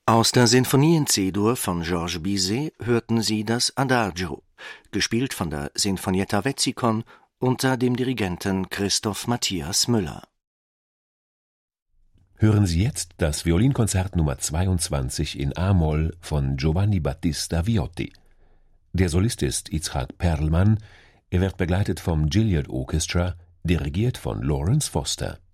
Aus der Sinfonie in C-Dur von Georges Bizet hörten Sie das Adagio, gespielt von der Sinfonietta Wetzikon unter dem Dirigenten Christoph Matthias Müller. Hören Sie jetzt das Violinkonzert Nummer 22 in a-Moll von Giovanni Battista Viotti. Der Solist ist Itzhak Perlman, er wird begleitet vom Gilliard Orchestra, dirigiert von Lawrence Foster.